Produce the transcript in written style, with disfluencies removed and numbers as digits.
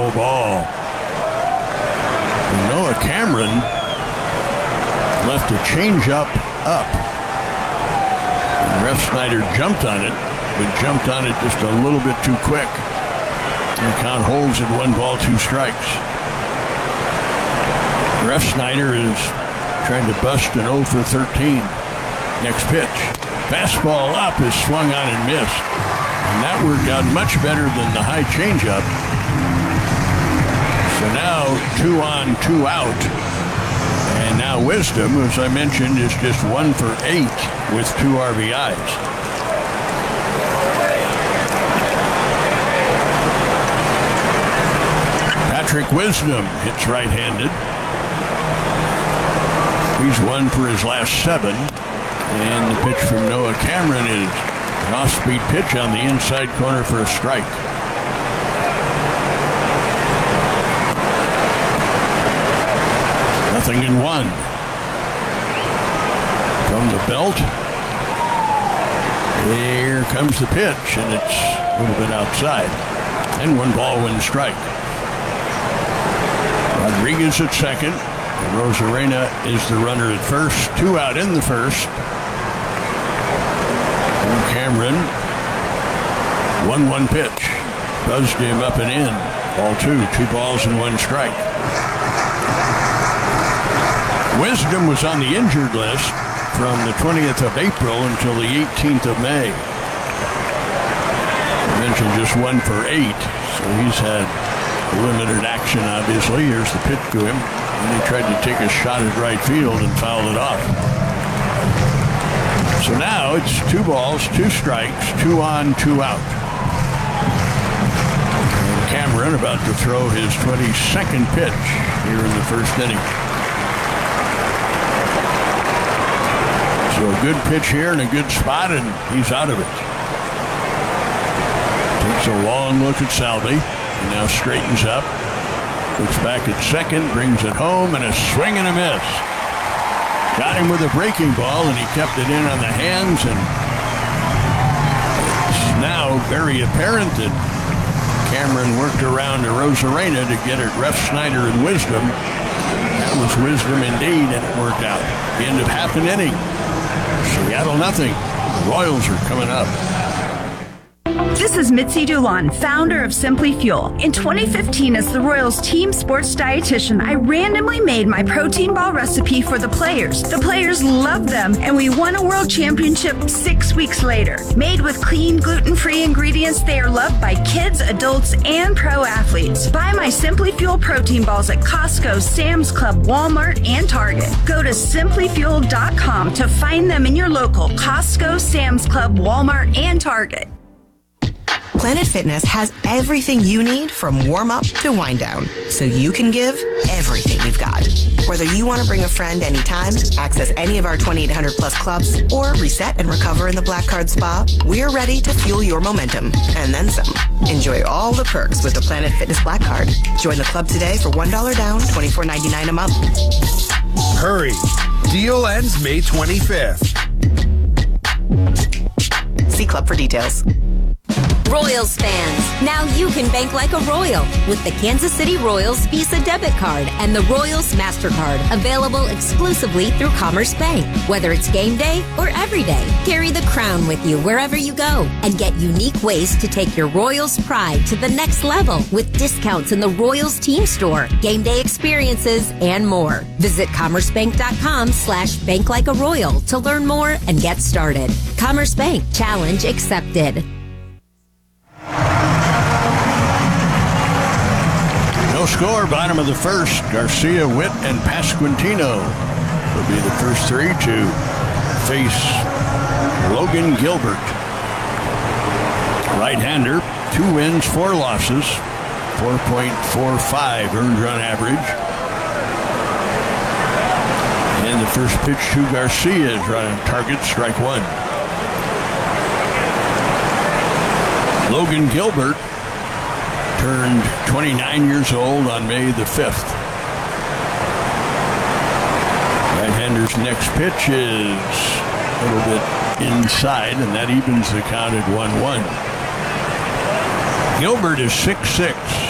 0 ball. And Noah Cameron left a changeup up. And Ref Snyder jumped on it, but jumped on it just a little bit too quick. The count holds at 1 ball, 2 strikes. Ref Snyder is trying to bust an 0 for 13. Next pitch. Fastball up is swung on and missed. And that worked out much better than the high changeup. So now 2 on, 2 out. And now Wisdom, as I mentioned, is just 1 for 8 with 2 RBIs. Patrick Wisdom hits right-handed. He's 1 for his last 7. And the pitch from Noah Cameron is an off-speed pitch on the inside corner for a strike. Nothing in 1. From the belt. Here comes the pitch, and it's a little bit outside. And 1 ball, 1 strike. Rodriguez at second. Rosarena is the runner at first. 2 out in the first. And Cameron, 1-1 pitch. Buzzed him up and in. Ball 2, 2 balls and 1 strike. Wisdom was on the injured list from the 20th of April until the 18th of May. I mentioned just 1 for 8, so he's had limited action, obviously. Here's the pitch to him. And he tried to take a shot at right field and fouled it off. So now it's 2 balls, 2 strikes, 2 on, 2 out. And Cameron about to throw his 22nd pitch here in the first inning. So a good pitch here in a good spot, and he's out of it. Takes a long look at Salvi, and now straightens up. Looks back at second, brings it home, and a swing and a miss. Got him with a breaking ball, and he kept it in on the hands, and it's now very apparent that Cameron worked around to Rosarena to get at Ref Snyder and Wisdom. That was Wisdom indeed, and it worked out. The end of half an inning. Seattle nothing. The Royals are coming up. This is Mitzi Dulon, founder of Simply Fuel. In 2015, as the Royals team sports dietitian, I randomly made my protein ball recipe for the players. The players loved them, and we won a world championship 6 weeks later. Made with clean, gluten-free ingredients, they are loved by kids, adults, and pro athletes. Buy my Simply Fuel protein balls at Costco, Sam's Club, Walmart, and Target. Go to simplyfuel.com to find them in your local Costco, Sam's Club, Walmart, and Target. Planet Fitness has everything you need from warm-up to wind-down, so you can give everything you've got. Whether you want to bring a friend anytime, access any of our 2,800-plus clubs, or reset and recover in the Black Card Spa, we're ready to fuel your momentum, and then some. Enjoy all the perks with the Planet Fitness Black Card. Join the club today for $1 down, $24.99 a month. Hurry! Deal ends May 25th. See club for details. Royals fans, now you can bank like a Royal with the Kansas City Royals Visa Debit Card and the Royals MasterCard, available exclusively through Commerce Bank. Whether it's game day or every day, carry the crown with you wherever you go and get unique ways to take your Royals pride to the next level with discounts in the Royals team store, game day experiences, and more. Visit commercebank.com/banklikearoyal to learn more and get started. Commerce Bank, challenge accepted. No score, bottom of the first. Garcia, Witt, and Pasquantino will be the first 3 to face Logan Gilbert. Right-hander, 2 wins, 4 losses, 4.45 earned run average. And the first pitch to Garcia is right on target, strike 1. Logan Gilbert turned 29 years old on May the 5th. Right-hander's next pitch is a little bit inside, and that evens the count at 1-1. Gilbert is 6'6",